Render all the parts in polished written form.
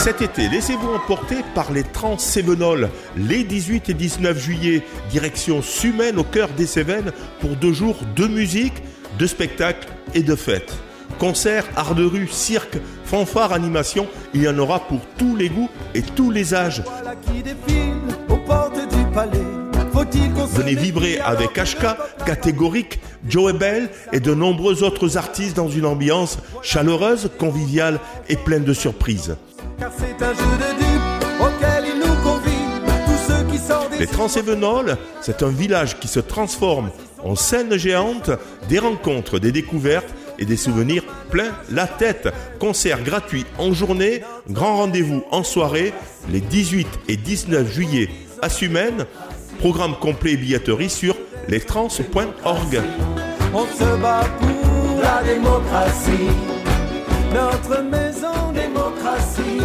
Cet été, laissez-vous emporter par les Trans-Cévenols, les 18 et 19 juillet, direction Sumène au cœur des Cévennes pour 2 jours de musique, de spectacles et de fêtes. Concerts, art de rue, cirque, fanfare, animation, il y en aura pour tous les goûts et tous les âges. Voilà qui défile aux portes du palais. Venez vibrer avec HK, Catégorique, Joe Bell et de nombreux autres artistes dans une ambiance chaleureuse, conviviale et pleine de surprises. Car c'est un jeu de dupes auquel il nous convie. Tous ceux qui sortent des... Les Trans-Cévenols, c'est un village qui se transforme en scène géante, des rencontres, des découvertes et des souvenirs plein la tête. Concerts gratuits en journée, grand rendez-vous en soirée, les 18 et 19 juillet à Sumène. Programme complet et billetterie sur lestrans.org. On se bat pour la démocratie, notre maison démocratie.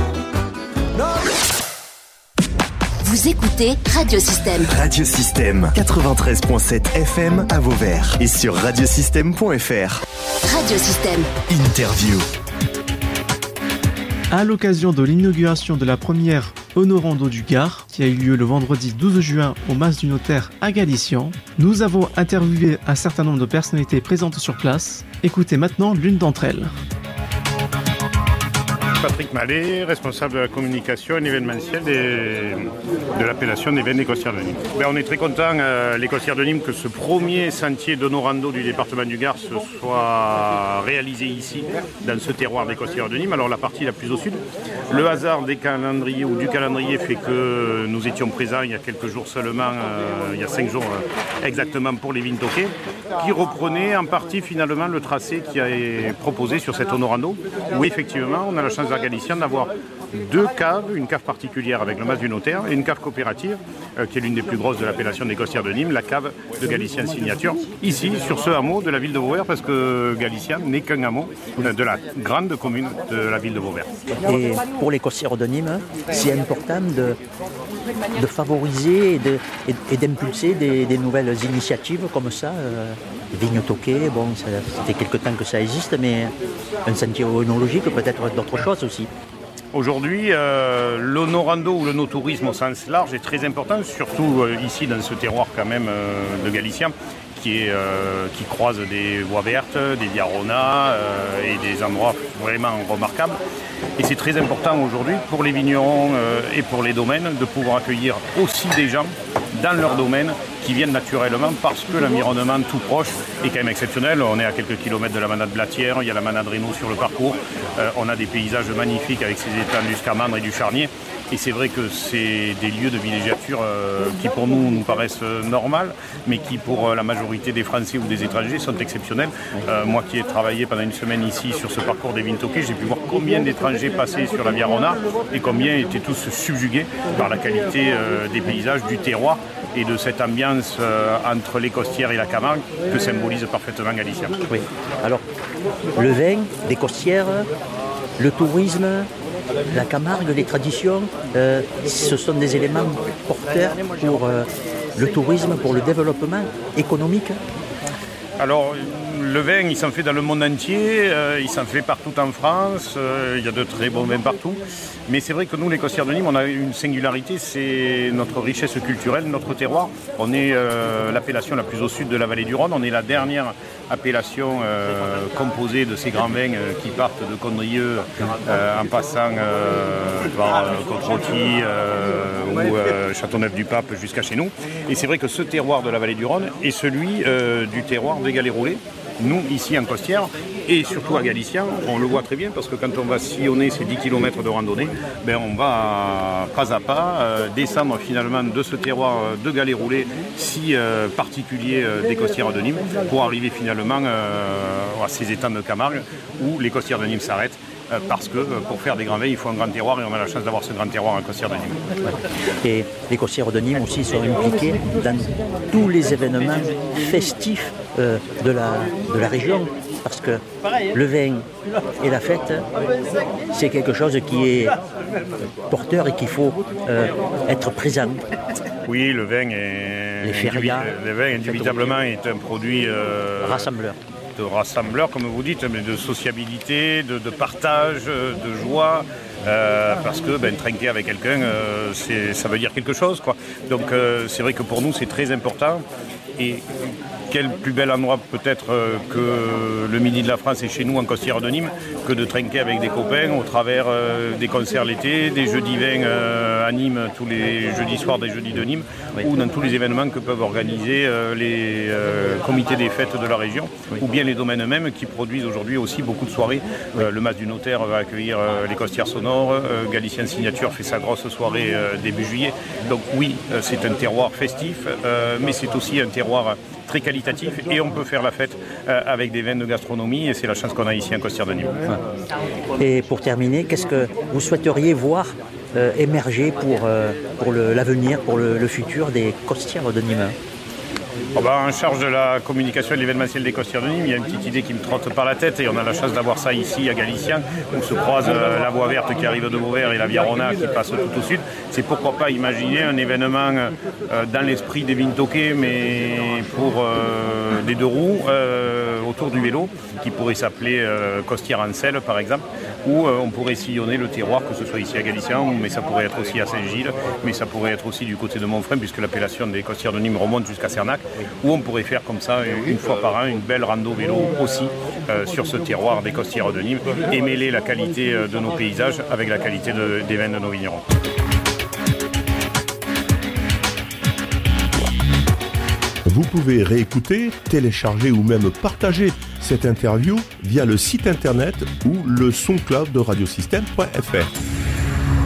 Vous écoutez Radio Système. Radio Système 93.7 FM à Vauvert et sur radiosystème.fr. Radio Système. Interview. À l'occasion de l'inauguration de la première Honorando du Gard, qui a eu lieu le vendredi 12 juin au Mas du Notaire à Galician, nous avons interviewé un certain nombre de personnalités présentes sur place. Écoutez maintenant l'une d'entre elles. Patrick Mallet, responsable de la communication et événementielle de l'appellation des Vins des Costières de Nîmes. On est très contents, les Costières de Nîmes, que ce premier sentier d'Honorando du département du Gard se soit réalisé ici, dans ce terroir des Costières de Nîmes. Alors la partie la plus au sud. Le hasard des calendriers ou du calendrier fait que nous étions présents il y a quelques jours seulement, il y a 5 jours exactement pour les Vintoquets, qui reprenaient en partie finalement le tracé qui est proposé sur cet Honorando, où effectivement on a la chance à Galician d'avoir 2 caves, une cave particulière avec le Mas du Notaire et une cave coopérative qui est l'une des plus grosses de l'appellation des Costières de Nîmes, la cave de Galician Signature, ici sur ce hameau de la ville de Vauvert, parce que Galician n'est qu'un hameau de la grande commune de la ville de Vauvert. Et pour les Costières de Nîmes, c'est important de favoriser et d'impulser des nouvelles initiatives comme ça. Vintoquets, bon, ça fait quelque temps que ça existe, mais un sentier œnologique, peut-être d'autres choses aussi. Aujourd'hui, l'honorando ou le no-tourisme au sens large est très important, surtout ici dans ce terroir quand même de Galician, qui croise des voies vertes, des diaronas et des endroits vraiment remarquables. Et c'est très important aujourd'hui pour les vignerons et pour les domaines de pouvoir accueillir aussi des gens dans leur domaine qui viennent naturellement parce que l'environnement tout proche est quand même exceptionnel. On est à quelques kilomètres de la manade Blatière, il y a la manade Reynaud sur le parcours. On a des paysages magnifiques avec ces étangs du Scamandre et du Charnier. Et c'est vrai que c'est des lieux de villégiature qui pour nous paraissent normales, mais qui pour la majorité des Français ou des étrangers sont exceptionnels. Moi qui ai travaillé pendant une semaine ici sur ce parcours des Vintoquets, j'ai pu voir combien d'étrangers passaient sur la Via Rona et combien étaient tous subjugués par la qualité des paysages, du terroir et de cette ambiance entre les Costières et la Camargue que symbolise parfaitement Galician. Oui. Alors, le vin, les Costières, le tourisme, la Camargue, les traditions, ce sont des éléments porteurs pour le tourisme, pour le développement économique. Alors, le vin, il s'en fait dans le monde entier, il s'en fait partout en France, il y a de très bons vins partout. Mais c'est vrai que nous, les Costières de Nîmes, on a une singularité, c'est notre richesse culturelle, notre terroir. On est l'appellation la plus au sud de la vallée du Rhône, on est la dernière appellation composée de ces grands vins qui partent de Condrieu en passant par Côte-Rôtie ou Châteauneuf-du-Pape jusqu'à chez nous. Et c'est vrai que ce terroir de la vallée du Rhône est celui du terroir des galets roulés. Nous, ici en Costières, et surtout à Galician, on le voit très bien parce que quand on va sillonner ces 10 km de randonnée, on va pas à pas descendre finalement de ce terroir de galets roulés si particulier des Costières de Nîmes pour arriver finalement à ces étangs de Camargue où les Costières de Nîmes s'arrêtent. Parce que pour faire des grands vins, il faut un grand terroir et on a la chance d'avoir ce grand terroir en Costières de Nîmes. Et les Costières de Nîmes aussi sont impliquées dans tous les événements festifs de la région. Parce que le vin et la fête, c'est quelque chose qui est porteur et qu'il faut être présent. Oui, le vin est les férias, indubitablement est un produit rassembleur. rassembleur, comme vous dites, mais de sociabilité, de partage, de joie. Parce que trinquer avec quelqu'un, ça veut dire quelque chose, quoi. Donc c'est vrai que pour nous, c'est très important. Et quel plus bel endroit peut-être que le Midi de la France et chez nous en Costière de Nîmes que de trinquer avec des copains au travers des concerts l'été, des jeudis vins à Nîmes tous les jeudis soirs des jeudis de Nîmes, ou dans tous les événements que peuvent organiser les comités des fêtes de la région, ou bien les domaines eux-mêmes qui produisent aujourd'hui aussi beaucoup de soirées. Le Mas du Notaire va accueillir les Costières sonores, Galicien Signature fait sa grosse soirée début juillet. Donc oui, c'est un terroir festif, mais c'est aussi un terroir très qualitatif et on peut faire la fête avec des vins de gastronomie et c'est la chance qu'on a ici en Costière de Nîmes. Et pour terminer, qu'est-ce que vous souhaiteriez voir émerger pour l'avenir, pour le futur des Costières de Nîmes ? En charge de la communication et de l'événementiel des Costières de Nîmes, il y a une petite idée qui me trotte par la tête et on a la chance d'avoir ça ici à Galicien où se croise la voie verte qui arrive de Vauvert et la Via Rona qui passe tout au sud. C'est pourquoi pas imaginer un événement dans l'esprit des Vintoquets mais pour des deux roues autour du vélo qui pourrait s'appeler Costière en selle par exemple où on pourrait sillonner le terroir, que ce soit ici à Galicien, mais ça pourrait être aussi à Saint-Gilles, mais ça pourrait être aussi du côté de Montfrein, puisque l'appellation des Costières de Nîmes remonte jusqu'à Cernac, où on pourrait faire comme ça, une fois par an, une belle rando vélo aussi sur ce terroir des Costières de Nîmes, et mêler la qualité de nos paysages avec la qualité des vins de nos vignerons. Vous pouvez réécouter, télécharger ou même partager cette interview via le site internet ou le SoundCloud de radiosystème.fr.